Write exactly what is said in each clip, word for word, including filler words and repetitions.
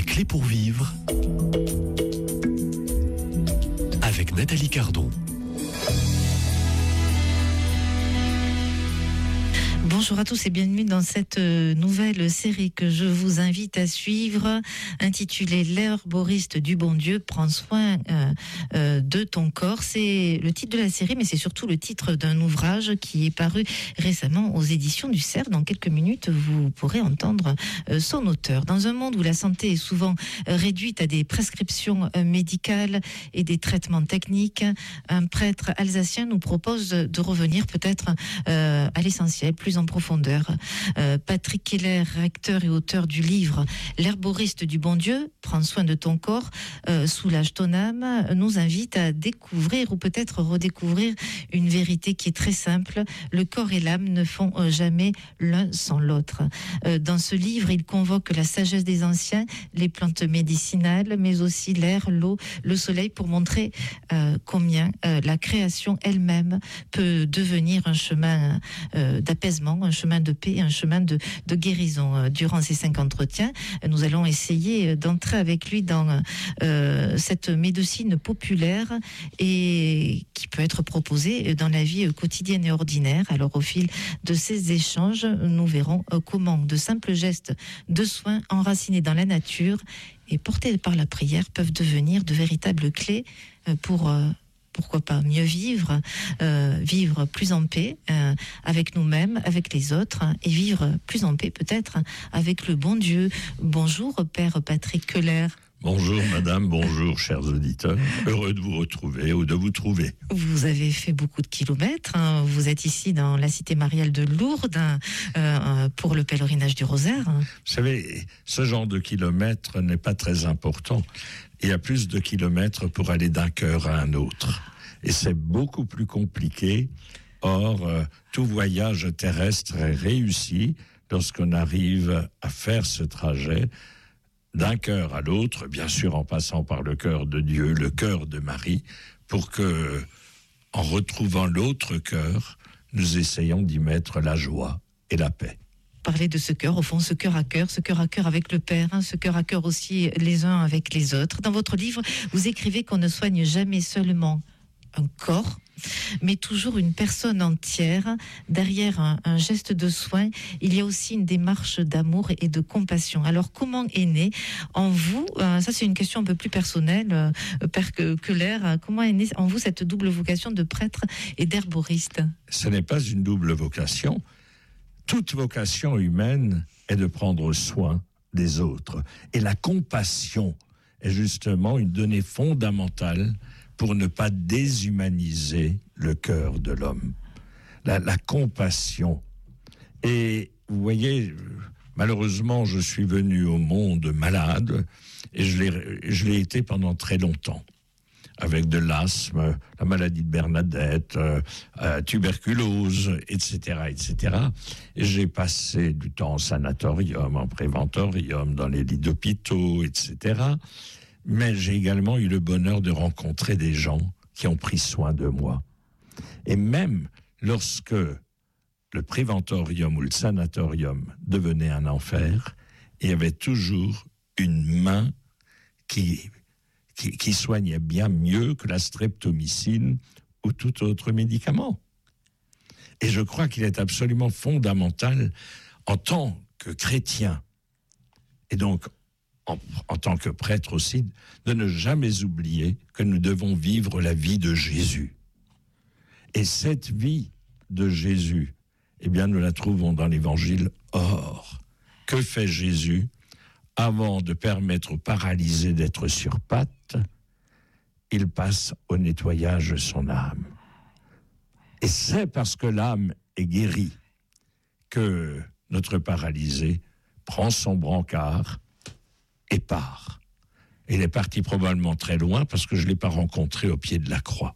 Les clés pour vivre avec Nathalie Cardon. Bonjour à tous et bienvenue dans cette nouvelle série que je vous invite à suivre, intitulée L'herboriste du bon Dieu prend soin euh, euh, de ton corps. C'est le titre de la série, mais c'est surtout le titre d'un ouvrage qui est paru récemment aux éditions du Cerf. Dans quelques minutes, vous pourrez entendre euh, son auteur. Dans un monde où la santé est souvent euh, réduite à des prescriptions euh, médicales et des traitements techniques, un prêtre alsacien nous propose de revenir peut-être euh, à l'essentiel, plus en profondeur. Euh, Patrick Keller, recteur et auteur du livre L'herboriste du bon Dieu prend soin de ton corps, euh, soulage ton âme, nous invite à découvrir ou peut-être redécouvrir une vérité qui est très simple. Le corps et l'âme ne font euh, jamais l'un sans l'autre. Euh, dans ce livre, il convoque la sagesse des anciens, les plantes médicinales, mais aussi l'air, l'eau, le soleil, pour montrer euh, combien euh, la création elle-même peut devenir un chemin euh, d'apaisement, un chemin de paix, un chemin de, de guérison. Durant ces cinq entretiens, nous allons essayer d'entrer avec lui dans euh, cette médecine populaire et qui peut être proposée dans la vie quotidienne et ordinaire. Alors, au fil de ces échanges, nous verrons comment de simples gestes de soins enracinés dans la nature et portés par la prière peuvent devenir de véritables clés pour euh, pourquoi pas mieux vivre, euh, vivre plus en paix euh, avec nous-mêmes, avec les autres, hein, et vivre plus en paix peut-être avec le bon Dieu. Bonjour, Père Patrick Keller. Bonjour madame, bonjour chers auditeurs, heureux de vous retrouver ou de vous trouver. Vous avez fait beaucoup de kilomètres, hein. Vous êtes ici dans la cité mariale de Lourdes hein, euh, pour le pèlerinage du rosaire. Hein. Vous savez, ce genre de kilomètres n'est pas très important. Il y a plus de kilomètres pour aller d'un cœur à un autre. Et c'est beaucoup plus compliqué. Or, euh, tout voyage terrestre est réussi lorsqu'on arrive à faire ce trajet d'un cœur à l'autre, bien sûr en passant par le cœur de Dieu, le cœur de Marie, pour que, en retrouvant l'autre cœur, nous essayons d'y mettre la joie et la paix. Parler de ce cœur, au fond, ce cœur à cœur, ce cœur à cœur avec le Père, hein, ce cœur à cœur aussi les uns avec les autres. Dans votre livre, vous écrivez qu'on ne soigne jamais seulement un corps, mais toujours une personne entière. Derrière un, un geste de soin, il y a aussi une démarche d'amour et de compassion. Alors, comment est née en vous, euh, ça c'est une question un peu plus personnelle, euh, Père Keller, euh, comment est née en vous cette double vocation de prêtre et d'herboriste ? Ce n'est pas une double vocation. Toute vocation humaine est de prendre soin des autres. Et la compassion est justement une donnée fondamentale pour ne pas déshumaniser le cœur de l'homme. La, la compassion. Et vous voyez, malheureusement, je suis venu au monde malade et je l'ai, je l'ai été pendant très longtemps. Avec de l'asthme, la maladie de Bernadette, euh, euh, tuberculose, et cetera, et cetera. Et j'ai passé du temps en sanatorium, en préventorium, dans les lits d'hôpitaux, et cetera. Mais j'ai également eu le bonheur de rencontrer des gens qui ont pris soin de moi. Et même lorsque le préventorium ou le sanatorium devenait un enfer, il y avait toujours une main qui... Qui, qui soignait bien mieux que la streptomycine ou tout autre médicament. Et je crois qu'il est absolument fondamental, en tant que chrétien, et donc en, en tant que prêtre aussi, de ne jamais oublier que nous devons vivre la vie de Jésus. Et cette vie de Jésus, eh bien, nous la trouvons dans l'évangile. Or, que fait Jésus ? Avant de permettre aux paralysés d'être sur pattes, il passe au nettoyage de son âme. Et c'est parce que l'âme est guérie que notre paralysé prend son brancard et part. Il est parti probablement très loin parce que je ne l'ai pas rencontré au pied de la croix.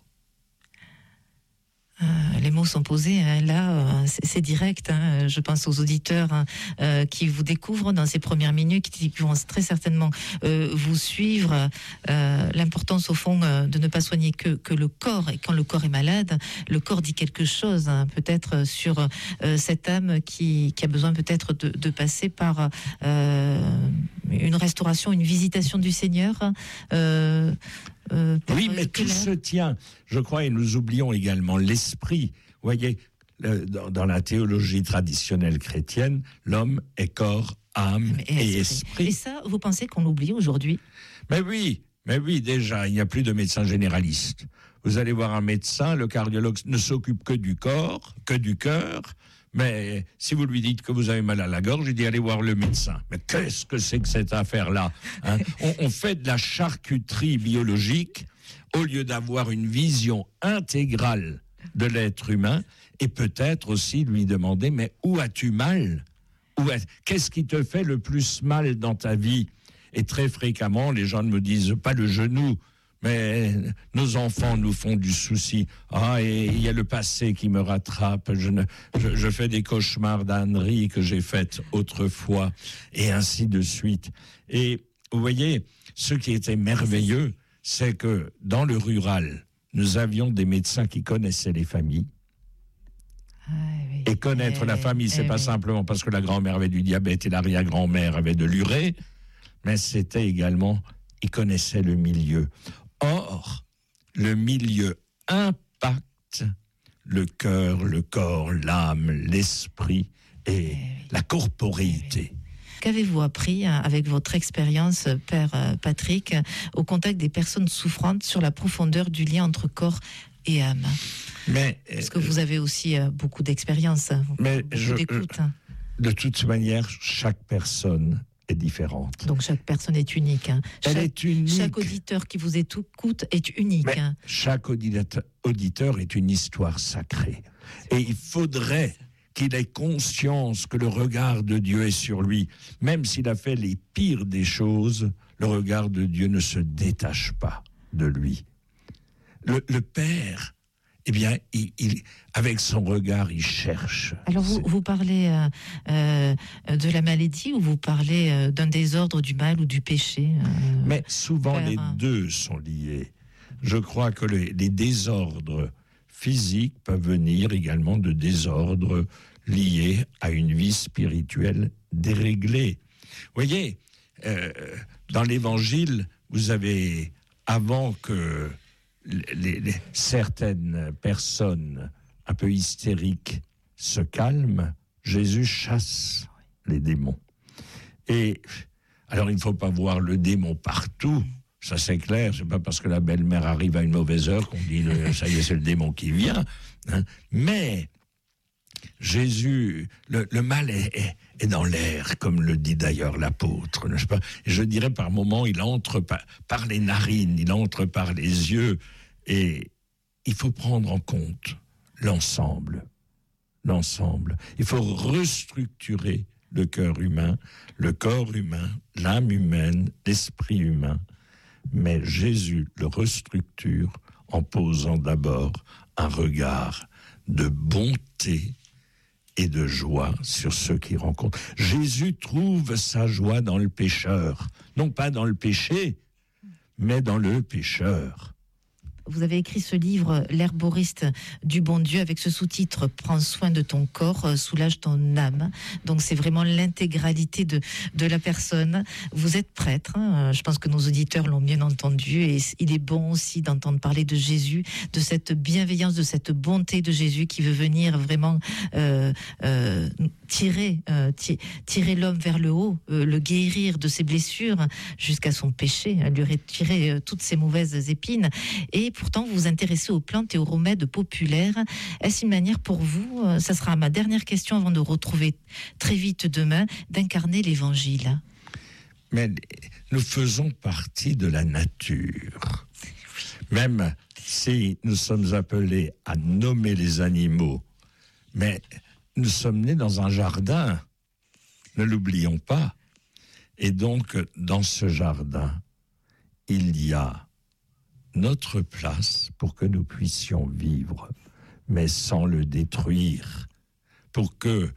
Euh, les mots sont posés, hein, là, euh, c'est, c'est direct. Hein, je pense aux auditeurs hein, euh, qui vous découvrent dans ces premières minutes, qui, qui vont très certainement euh, vous suivre. Euh, l'importance, au fond, euh, de ne pas soigner que, que le corps. Et quand le corps est malade, le corps dit quelque chose, hein, peut-être sur euh, cette âme qui, qui a besoin peut-être de, de passer par euh, une restauration, une visitation du Seigneur. Euh, euh, oui, mais tout se tient. Je crois, et nous oublions également l'esprit. Vous voyez, le, dans, dans la théologie traditionnelle chrétienne, l'homme est corps, âme et, et esprit. esprit. Et ça, vous pensez qu'on l'oublie aujourd'hui ? Mais oui, mais oui, déjà, il n'y a plus de médecin généraliste. Vous allez voir un médecin, le cardiologue ne s'occupe que du corps, que du cœur. Mais si vous lui dites que vous avez mal à la gorge, il dit allez voir le médecin. Mais qu'est-ce que c'est que cette affaire-là, hein ? on, on fait de la charcuterie biologique au lieu d'avoir une vision intégrale de l'être humain et peut-être aussi lui demander mais où as-tu mal ? Où est... Qu'est-ce qui te fait le plus mal dans ta vie ? Et très fréquemment, les gens ne me disent pas le genou. Mais nos enfants nous font du souci. Ah, et il y a le passé qui me rattrape. Je, ne, je, je fais des cauchemars d'âneries que j'ai faites autrefois, et ainsi de suite. Et vous voyez, ce qui était merveilleux, c'est que dans le rural, nous avions des médecins qui connaissaient les familles. Ah, oui. Et connaître eh, la famille, c'est eh, pas oui. simplement parce que la grand-mère avait du diabète et l'arrière-grand-mère avait de l'urée, mais c'était également, ils connaissaient le milieu. Or, le milieu impacte le cœur, le corps, l'âme, l'esprit et la corporéité. Qu'avez-vous appris avec votre expérience, Père Patrick, au contact des personnes souffrantes sur la profondeur du lien entre corps et âme ? Mais, Parce que vous avez aussi beaucoup d'expérience, mais beaucoup je, d'écoute. De toute manière, chaque personne est différente. Donc chaque personne est unique. Hein. Elle chaque, est unique. Chaque auditeur qui vous écoute est unique. Hein. Chaque auditeur, auditeur est une histoire sacrée. Et il faudrait qu'il ait conscience que le regard de Dieu est sur lui. Même s'il a fait les pires des choses, le regard de Dieu ne se détache pas de lui. Le, le Père... Eh bien, il, il, avec son regard, il cherche. Alors, vous, vous parlez euh, euh, de la maladie ou vous parlez euh, d'un désordre, du mal ou du péché euh, Mais souvent, père, les deux sont liés. Je crois que les, les désordres physiques peuvent venir également de désordres liés à une vie spirituelle déréglée. Vous voyez, euh, dans l'Évangile, vous avez, avant que... Les, les, certaines personnes un peu hystériques se calment, Jésus chasse les démons. Et alors, il ne faut pas voir le démon partout, ça c'est clair, c'est pas parce que la belle-mère arrive à une mauvaise heure qu'on dit ça y est, c'est le démon qui vient. Hein. Mais Jésus, le, le mal est, est, est dans l'air, comme le dit d'ailleurs l'apôtre, n'est-ce pas ? Et je dirais par moments, il entre par, par les narines, il entre par les yeux. Et il faut prendre en compte l'ensemble, l'ensemble. Il faut restructurer le cœur humain, le corps humain, l'âme humaine, l'esprit humain. Mais Jésus le restructure en posant d'abord un regard de bonté et de joie sur ceux qui rencontrent. Jésus trouve sa joie dans le pécheur, non pas dans le péché, mais dans le pécheur. Vous avez écrit ce livre, L'herboriste du bon Dieu, avec ce sous-titre « Prends soin de ton corps, soulage ton âme ». Donc c'est vraiment l'intégralité de, de la personne. Vous êtes prêtre, hein, je pense que nos auditeurs l'ont bien entendu, et il est bon aussi d'entendre parler de Jésus, de cette bienveillance, de cette bonté de Jésus qui veut venir vraiment euh, euh, tirer, euh, tirer l'homme vers le haut, euh, le guérir de ses blessures jusqu'à son péché, lui retirer euh, toutes ses mauvaises épines. Et pourtant, vous vous intéressez aux plantes et aux remèdes populaires. Est-ce une manière pour vous, euh, ça sera ma dernière question avant de retrouver très vite demain, d'incarner l'Évangile ? Mais nous faisons partie de la nature. Même si nous sommes appelés à nommer les animaux, mais nous sommes nés dans un jardin, ne l'oublions pas. Et donc, dans ce jardin, il y a notre place pour que nous puissions vivre, mais sans le détruire, pour que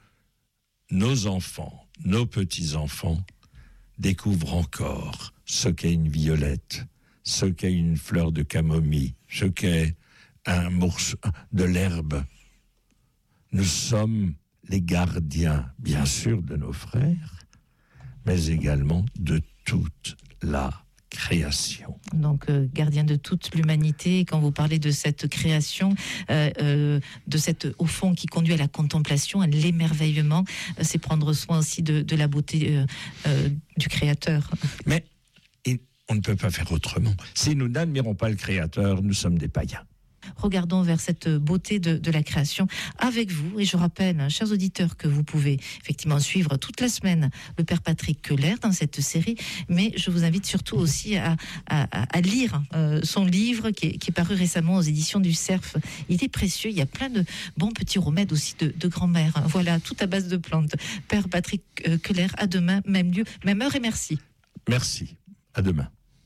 nos enfants, nos petits-enfants, découvrent encore ce qu'est une violette, ce qu'est une fleur de camomille, ce qu'est un morceau de l'herbe. Nous sommes les gardiens, bien sûr, de nos frères, mais également de toute la création. Donc, euh, gardien de toute l'humanité, quand vous parlez de cette création, euh, euh, de cette, au fond, qui conduit à la contemplation, à l'émerveillement, euh, c'est prendre soin aussi de, de la beauté euh, euh, du Créateur. Mais et on ne peut pas faire autrement. Si nous n'admirons pas le Créateur, nous sommes des païens. Regardons vers cette beauté de, de la création avec vous. Et je rappelle, chers auditeurs, que vous pouvez effectivement suivre toute la semaine le Père Patrick Keller dans cette série. Mais je vous invite surtout aussi à, à, à lire euh, son livre qui est, qui est paru récemment aux éditions du Cerf. Il est précieux. Il y a plein de bons petits remèdes aussi de, de grand-mère. Voilà, tout à base de plantes. Père Patrick Keller, à demain, même lieu, même heure et merci. Merci. À demain.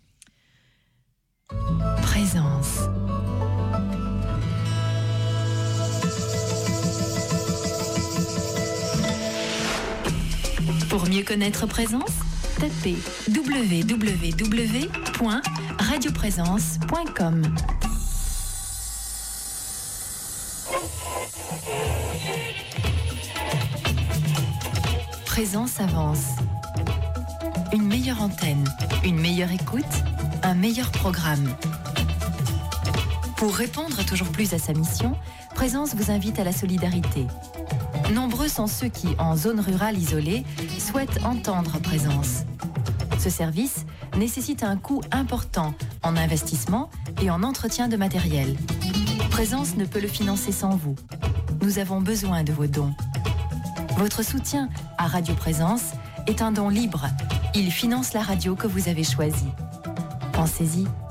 Présence. Pour mieux connaître Présence, tapez w w w point radio présence point com. Présence avance. Une meilleure antenne, une meilleure écoute, un meilleur programme. Pour répondre toujours plus à sa mission, Présence vous invite à la solidarité. Nombreux sont ceux qui, en zone rurale isolée, souhaitent entendre Présence. Ce service nécessite un coût important en investissement et en entretien de matériel. Présence ne peut le financer sans vous. Nous avons besoin de vos dons. Votre soutien à Radio Présence est un don libre. Il finance la radio que vous avez choisie. Pensez-y.